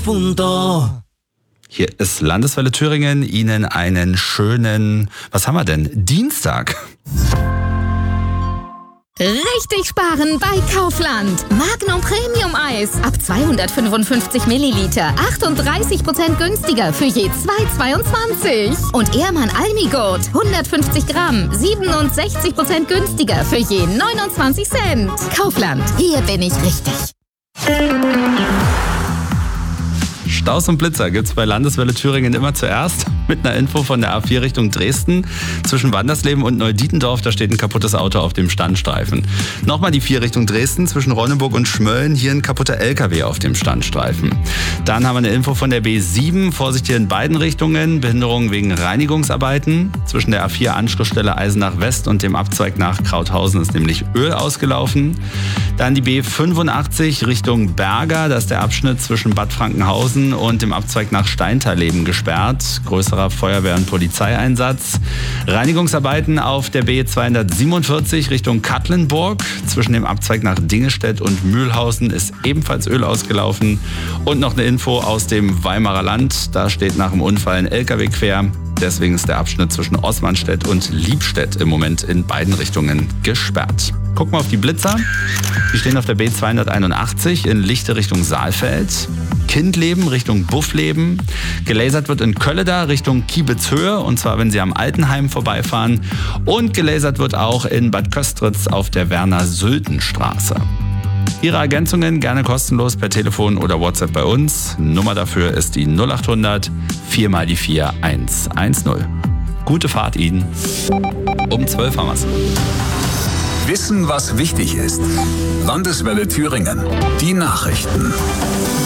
106.8. Hier ist Landeswelle Thüringen. Ihnen einen schönen, was haben wir denn? Dienstag. Richtig sparen bei Kaufland. Magnum Premium Eis ab 255 Milliliter. 38% günstiger für je 2,22. Und Ehrmann Almigurt 150 Gramm. 67% günstiger für je 29 Cent. Kaufland, hier bin ich richtig. Staus und Blitzer gibt's bei Landeswelle Thüringen immer zuerst mit einer Info von der A4 Richtung Dresden. Zwischen Wandersleben und Neudietendorf, da steht ein kaputtes Auto auf dem Standstreifen. Nochmal die 4 Richtung Dresden, zwischen Ronneburg und Schmölln, hier ein kaputter LKW auf dem Standstreifen. Dann haben wir eine Info von der B7, Vorsicht hier in beiden Richtungen, Behinderungen wegen Reinigungsarbeiten. Zwischen der A4 Anschlussstelle Eisenach West und dem Abzweig nach Krauthausen ist nämlich Öl ausgelaufen. Dann die B85 Richtung Berger, da ist der Abschnitt zwischen Bad Frankenhausen und dem Abzweig nach Steintaleben gesperrt. Größerer Feuerwehr- und Polizeieinsatz. Reinigungsarbeiten auf der B247 Richtung Katlenburg. Zwischen dem Abzweig nach Dingestedt und Mühlhausen ist ebenfalls Öl ausgelaufen. Und noch eine Info aus dem Weimarer Land. Da steht nach dem Unfall ein LKW quer. Deswegen ist der Abschnitt zwischen Osmanstedt und Liebstedt im Moment in beiden Richtungen gesperrt. Gucken wir auf die Blitzer. Die stehen auf der B281 in Lichte Richtung Saalfeld. Kindleben Richtung Buffleben. Gelasert wird in Kölleda Richtung Kiebitzhöhe, und zwar, wenn Sie am Altenheim vorbeifahren. Und gelasert wird auch in Bad Köstritz auf der Werner-Sülten-Straße. Ihre Ergänzungen gerne kostenlos per Telefon oder WhatsApp bei uns. Nummer dafür ist die 0800 4 mal die 4 110. Gute Fahrt Ihnen. Um 12 haben wir's. Wissen, was wichtig ist. Landeswelle Thüringen. Die Nachrichten.